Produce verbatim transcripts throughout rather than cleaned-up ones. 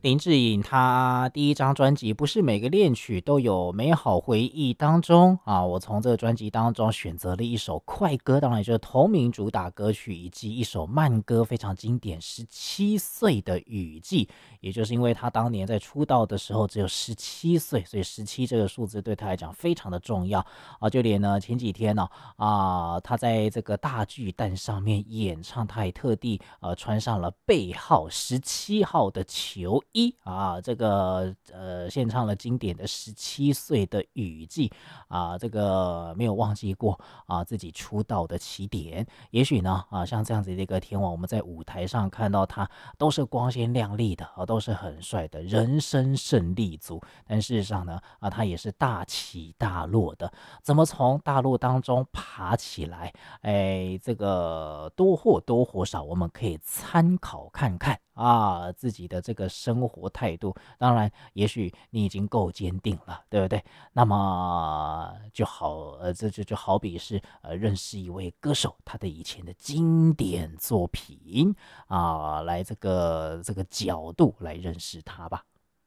林志颖他第一张专辑不是每个恋曲都有美好回忆当中啊，我从这个专辑当中选择了一首快歌，当然也就是同名主打歌曲，以及一首慢歌非常经典《十七岁的雨季》。也就是因为他当年在出道的时候只有十七岁，所以十七这个数字对他来讲非常的重要啊。就连呢前几天呢 啊, 啊，他在这个大巨蛋上面演唱，他也特地呃穿上了背号十七号的球衣啊，这个呃献唱了经典的十七岁的雨季啊，这个没有忘记过啊自己出道的起点。也许呢啊像这样子的一个天王，我们在舞台上看到他都是光鲜亮丽的啊，都是很帅的人生胜利组，但事实上呢啊他也是大起大落的，怎么从大陆当中爬起来，哎，这个多或多或少我们可以参考看看啊，自己的这个生活态度。当然也许你已经够坚定了，对不对？那么就好呃这就就好比是呃认识一位歌手，他的以前的经典作品啊，来这个这个角度来认识他吧。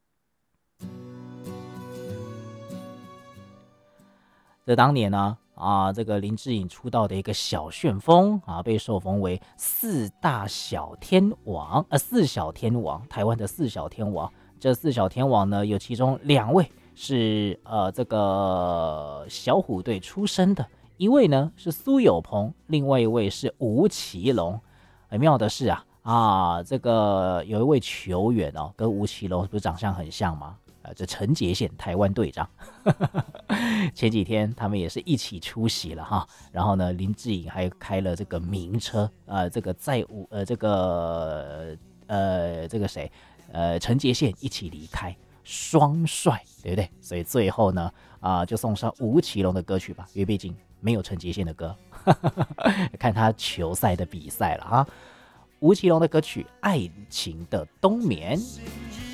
这当年呢啊，这个林志颖出道的一个小旋风啊，被受封为四大小天王，呃，四小天王，台湾的四小天王。这四小天王呢，有其中两位是呃这个小虎队出身的，一位呢是苏有朋，另外一位是吴奇隆。很妙的是啊啊，这个有一位球员哦，跟吴奇隆不是长相很像吗？呃，这陈杰宪台湾队长，前几天他们也是一起出席了哈。然后呢，林志颖还开了这个名车，呃，这个在武呃这个呃这个谁呃陈杰宪一起离开，双帅，对不对？所以最后呢啊、呃就送上吴奇隆的歌曲吧，因为毕竟没有陈杰宪的歌，看他球赛的比赛了哈。吴奇隆的歌曲《爱情的冬眠》。